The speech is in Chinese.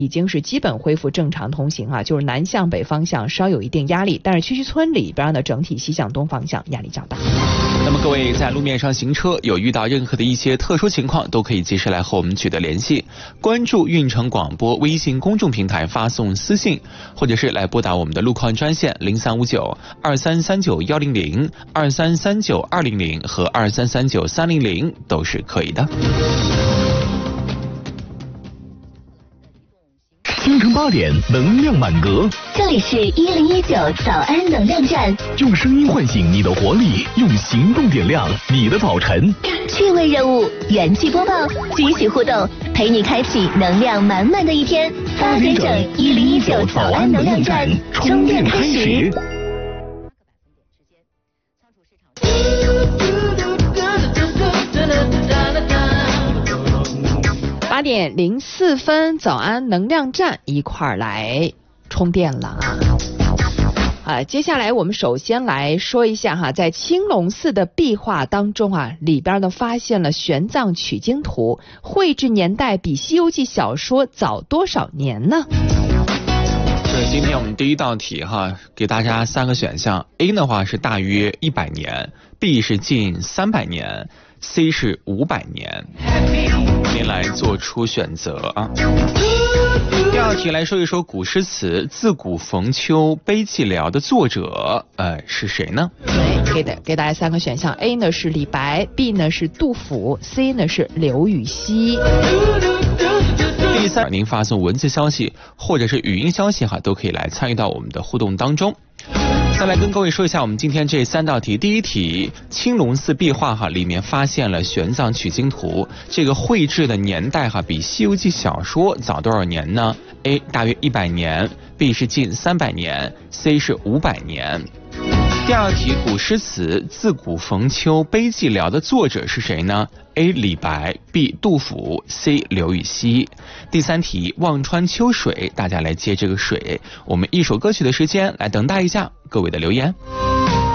已经是基本恢复正常通行啊，就是南向北方向稍有一定压力，但是区村里边呢，整体西向东方向压力较大。 那么各位在路面上行车有遇到任何的一些特殊情况，都可以及时来和我们取得联系，关注运城广播微信公众平台发送私信，或者是来拨打我们的路况专线03592339-100、2339-200和2339-300都是可以的。 清晨8点，能量满格。 这里是1019早安能量站， 用声音唤醒你的活力，用行动点亮你的早晨。 趣味任务，元气播报，惊喜互动，陪你开启能量满满的一天。8点整，1019早安能量站，充电开始。 8点04分，早安能量站一块儿来充电了啊！接下来我们首先来说一下哈，在青龙寺的壁画当中啊，里边呢发现了玄奘取经图，绘制年代比《西游记》小说早多少年呢？ 是今天我们第一道题哈，给大家3个选项 ，A 的话是大约100年 ，B 是近300年 ，C 是500年。您来做出选择啊。第二题来说一说古诗词《自古逢秋悲寂寥》的作者是谁呢？ 给大家3个选项 ，A 呢是李白 ，B 呢是杜甫 ，C 呢是刘禹锡。 第3，您发送文字消息或者是语音消息哈，都可以来参与到我们的互动当中。再来跟各位说一下我们今天这3道题。第一题，青龙寺壁画哈里面发现了玄奘取经图，这个绘制的年代哈比《西游记》小说早多少年呢？ A 大约100年 ，B 是近300年 ，C 是500年。第二题，古诗词《自古逢秋悲寂寥》的作者是谁呢？ A 李白 B 杜甫 C 刘禹锡。第3题，望穿秋水，大家来接这个水。我们一首歌曲的时间来等待一下各位的留言。